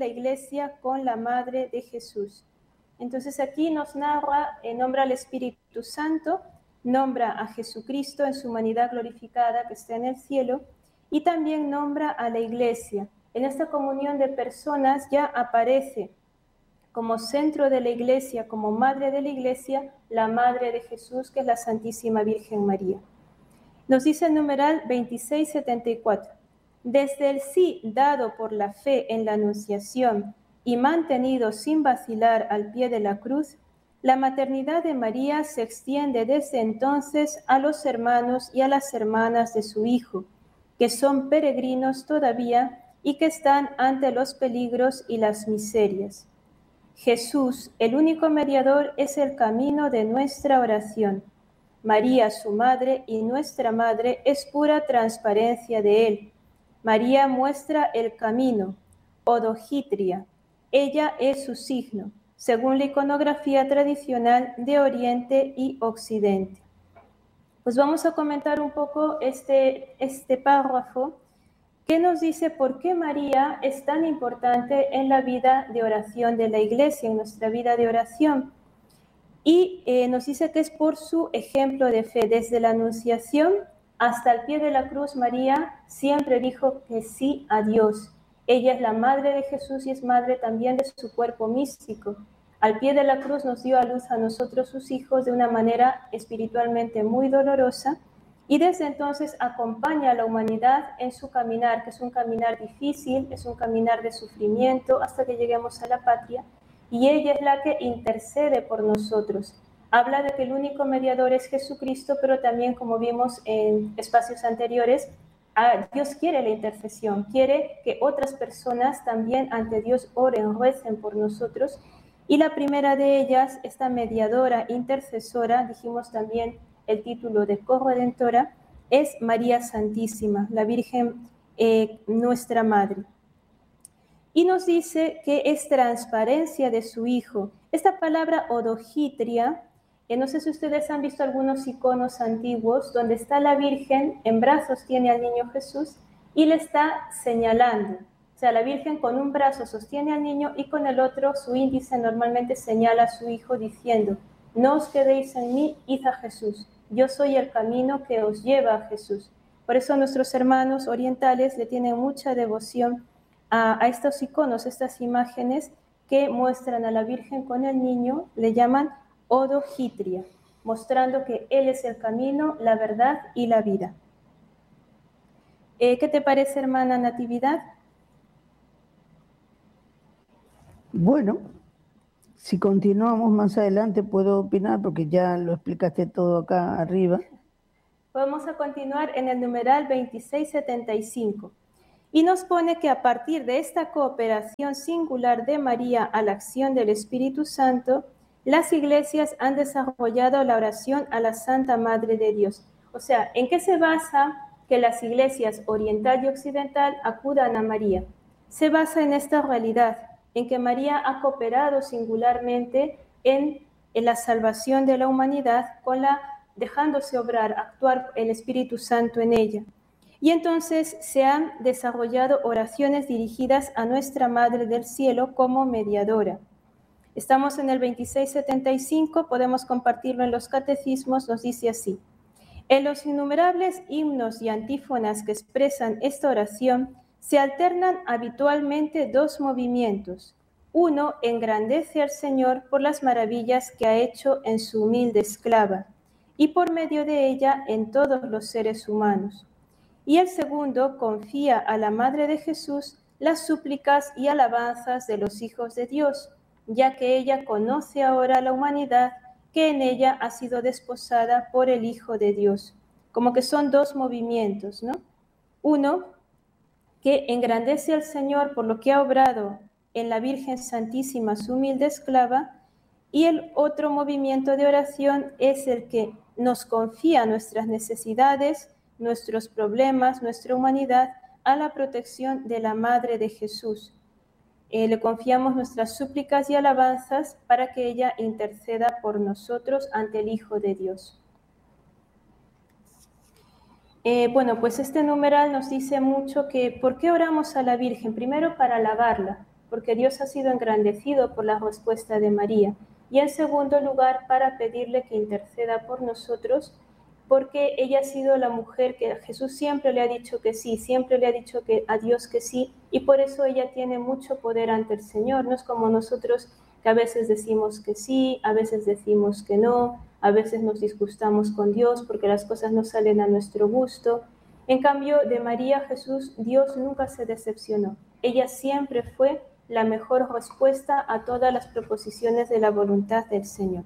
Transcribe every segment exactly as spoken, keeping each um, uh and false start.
la Iglesia con la Madre de Jesús. Entonces aquí nos narra, eh, nombra al Espíritu Santo, nombra a Jesucristo en su humanidad glorificada que está en el cielo, y también nombra a la Iglesia. En esta comunión de personas ya aparece como centro de la Iglesia, como madre de la Iglesia, la Madre de Jesús, que es la Santísima Virgen María. Nos dice el numeral veintiséis setenta y cuatro. Desde el sí dado por la fe en la Anunciación y mantenido sin vacilar al pie de la cruz, la maternidad de María se extiende desde entonces a los hermanos y a las hermanas de su Hijo, que son peregrinos todavía y que están ante los peligros y las miserias. Jesús, el único mediador, es el camino de nuestra oración. María, su madre y nuestra madre, es pura transparencia de él. María muestra el camino, odogitria. Ella es su signo, según la iconografía tradicional de Oriente y Occidente. Pues vamos a comentar un poco este, este párrafo que nos dice por qué María es tan importante en la vida de oración de la Iglesia, en nuestra vida de oración. Y eh, nos dice que es por su ejemplo de fe. Desde la Anunciación hasta el pie de la cruz, María siempre dijo que sí a Dios. Ella es la madre de Jesús y es madre también de su cuerpo místico. Al pie de la cruz nos dio a luz a nosotros, sus hijos, de una manera espiritualmente muy dolorosa, y desde entonces acompaña a la humanidad en su caminar, que es un caminar difícil, es un caminar de sufrimiento hasta que lleguemos a la patria, y ella es la que intercede por nosotros. Habla de que el único mediador es Jesucristo, pero también, como vimos en espacios anteriores, Dios quiere la intercesión, quiere que otras personas también ante Dios oren, recen por nosotros. Y la primera de ellas, esta mediadora, intercesora, dijimos también el título de corredentora, es María Santísima, la Virgen, eh, nuestra Madre. Y nos dice que es transparencia de su Hijo. Esta palabra odogitria, eh, no sé si ustedes han visto algunos iconos antiguos donde está la Virgen, en brazos tiene al niño Jesús y le está señalando. O sea, la Virgen con un brazo sostiene al niño y con el otro su índice normalmente señala a su Hijo diciendo: no os quedéis en mí, id a Jesús. Yo soy el camino que os lleva a Jesús. Por eso nuestros hermanos orientales le tienen mucha devoción a, a estos iconos, estas imágenes que muestran a la Virgen con el niño, le llaman odogitria, mostrando que Él es el camino, la verdad y la vida. Eh, ¿Qué te parece, hermana Natividad? Bueno, si continuamos más adelante puedo opinar porque ya lo explicaste todo acá arriba. Vamos a continuar en el numeral veintiséis setenta y cinco. Y nos pone que a partir de esta cooperación singular de María a la acción del Espíritu Santo, las iglesias han desarrollado la oración a la Santa Madre de Dios. O sea, ¿en qué se basa que las iglesias oriental y occidental acudan a María? Se basa en esta realidad, en que María ha cooperado singularmente en, en la salvación de la humanidad, con la, dejándose obrar, actuar el Espíritu Santo en ella. Y entonces se han desarrollado oraciones dirigidas a nuestra Madre del Cielo como mediadora. Estamos en el veintiséis setenta y cinco, podemos compartirlo en los catecismos, nos dice así: en los innumerables himnos y antífonas que expresan esta oración, se alternan habitualmente dos movimientos. Uno engrandece al Señor por las maravillas que ha hecho en su humilde esclava, y por medio de ella en todos los seres humanos. Y el segundo confía a la Madre de Jesús las súplicas y alabanzas de los hijos de Dios, ya que ella conoce ahora a la humanidad que en ella ha sido desposada por el Hijo de Dios. Como que son dos movimientos, ¿no? Uno, que engrandece al Señor por lo que ha obrado en la Virgen Santísima, su humilde esclava, y el otro movimiento de oración es el que nos confía nuestras necesidades, nuestros problemas, nuestra humanidad, a la protección de la Madre de Jesús. Eh, le confiamos nuestras súplicas y alabanzas para que ella interceda por nosotros ante el Hijo de Dios. Eh, bueno, pues este numeral nos dice mucho que ¿por qué oramos a la Virgen? Primero, para alabarla, porque Dios ha sido engrandecido por la respuesta de María. Y en segundo lugar, para pedirle que interceda por nosotros, porque ella ha sido la mujer que Jesús siempre le ha dicho que sí, siempre le ha dicho que a Dios que sí, y por eso ella tiene mucho poder ante el Señor. No es como nosotros que a veces decimos que sí, a veces decimos que no, a veces nos disgustamos con Dios porque las cosas no salen a nuestro gusto. En cambio, de María Jesús, Dios nunca se decepcionó. Ella siempre fue la mejor respuesta a todas las proposiciones de la voluntad del Señor.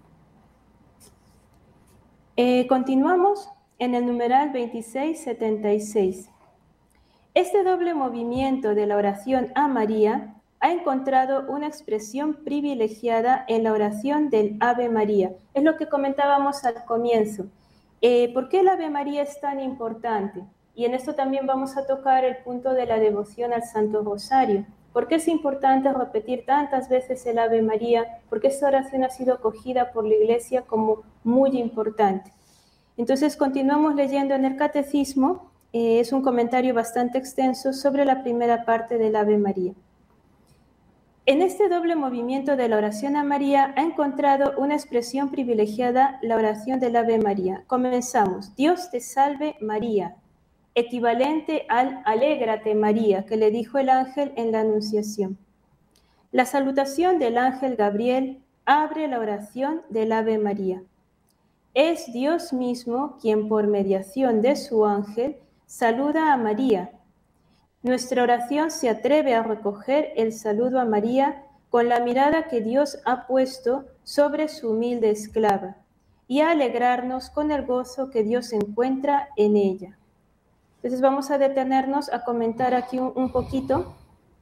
Eh, continuamos en el numeral veintiséis setenta y seis. Este doble movimiento de la oración a María ha encontrado una expresión privilegiada en la oración del Ave María. Es lo que comentábamos al comienzo. Eh, ¿Por qué el Ave María es tan importante? Y en esto también vamos a tocar el punto de la devoción al Santo Rosario. ¿Por qué es importante repetir tantas veces el Ave María? Porque esta oración ha sido acogida por la Iglesia como muy importante. Entonces continuamos leyendo en el Catecismo. Eh, es un comentario bastante extenso sobre la primera parte del Ave María. En este doble movimiento de la oración a María ha encontrado una expresión privilegiada la oración del Ave María. Comenzamos. Dios te salve María, equivalente al Alégrate María, que le dijo el ángel en la Anunciación. La salutación del ángel Gabriel abre la oración del Ave María. Es Dios mismo quien por mediación de su ángel saluda a María. Nuestra oración se atreve a recoger el saludo a María con la mirada que Dios ha puesto sobre su humilde esclava y a alegrarnos con el gozo que Dios encuentra en ella. Entonces vamos a detenernos a comentar aquí un, un poquito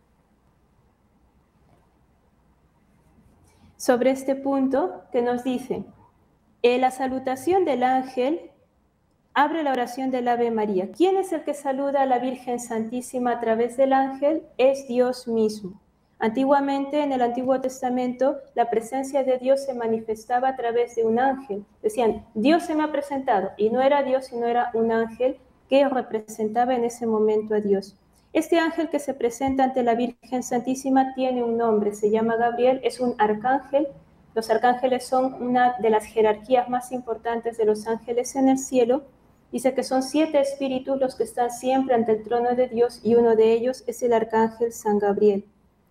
sobre este punto que nos dice, eh, la salutación del ángel abre la oración del Ave María. ¿Quién es el que saluda a la Virgen Santísima a través del ángel? Es Dios mismo. Antiguamente, en el Antiguo Testamento, la presencia de Dios se manifestaba a través de un ángel. Decían, Dios se me ha presentado, y no era Dios, sino era un ángel que representaba en ese momento a Dios. Este ángel que se presenta ante la Virgen Santísima tiene un nombre, se llama Gabriel, es un arcángel. Los arcángeles son una de las jerarquías más importantes de los ángeles en el cielo. Dice que son siete espíritus los que están siempre ante el trono de Dios y uno de ellos es el arcángel San Gabriel.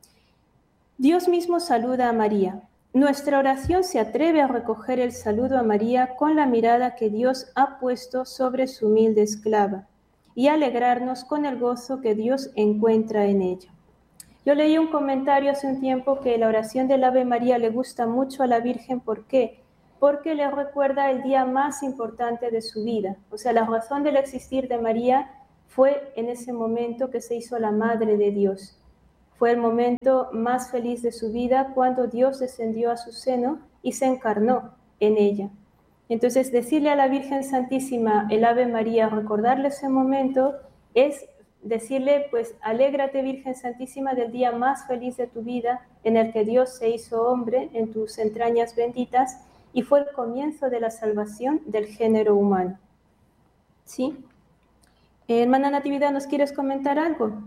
Dios mismo saluda a María. Nuestra oración se atreve a recoger el saludo a María con la mirada que Dios ha puesto sobre su humilde esclava y alegrarnos con el gozo que Dios encuentra en ella. Yo leí un comentario hace un tiempo que la oración del Ave María le gusta mucho a la Virgen. ¿Por qué? Porque le recuerda el día más importante de su vida. O sea, la razón del existir de María fue en ese momento que se hizo la Madre de Dios. Fue el momento más feliz de su vida cuando Dios descendió a su seno y se encarnó en ella. Entonces, decirle a la Virgen Santísima el Ave María, recordarle ese momento, es decirle, pues, alégrate Virgen Santísima del día más feliz de tu vida, en el que Dios se hizo hombre en tus entrañas benditas, y fue el comienzo de la salvación del género humano. ¿Sí? Eh, hermana Natividad, ¿nos quieres comentar algo?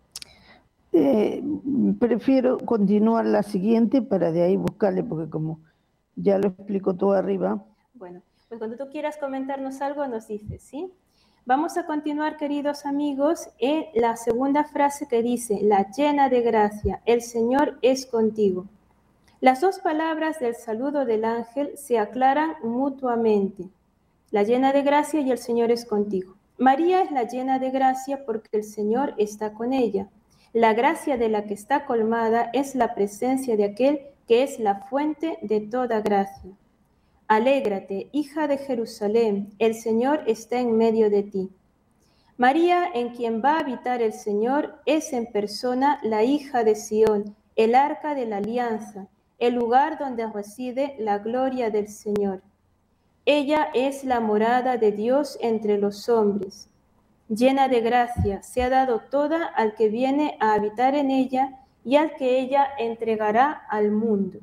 Eh, prefiero continuar la siguiente para de ahí buscarle, porque como ya lo explico todo arriba. Bueno, pues cuando tú quieras comentarnos algo, nos dices, ¿sí? Vamos a continuar, queridos amigos, en la segunda frase que dice, la llena de gracia, el Señor es contigo. Las dos palabras del saludo del ángel se aclaran mutuamente. La llena de gracia y el Señor es contigo. María es la llena de gracia porque el Señor está con ella. La gracia de la que está colmada es la presencia de aquel que es la fuente de toda gracia. Alégrate, hija de Jerusalén, el Señor está en medio de ti. María, en quien va a habitar el Señor, es en persona la hija de Sión, el arca de la alianza, el lugar donde reside la gloria del Señor. Ella es la morada de Dios entre los hombres. Llena de gracia, se ha dado toda al que viene a habitar en ella y al que ella entregará al mundo.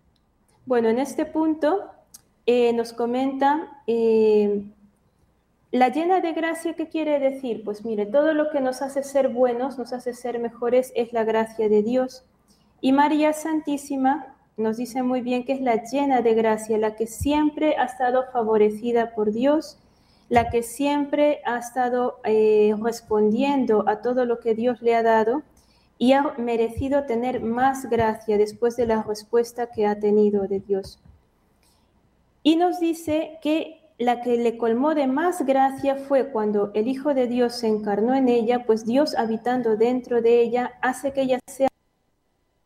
Bueno, en este punto eh, nos comenta eh, La llena de gracia, ¿qué quiere decir? Pues mire, todo lo que nos hace ser buenos, nos hace ser mejores, es la gracia de Dios. Y María Santísima nos dice muy bien que es la llena de gracia, la que siempre ha estado favorecida por Dios, la que siempre ha estado eh, respondiendo a todo lo que Dios le ha dado y ha merecido tener más gracia después de la respuesta que ha tenido de Dios. Y nos dice que la que le colmó de más gracia fue cuando el Hijo de Dios se encarnó en ella, pues Dios habitando dentro de ella hace que ella sea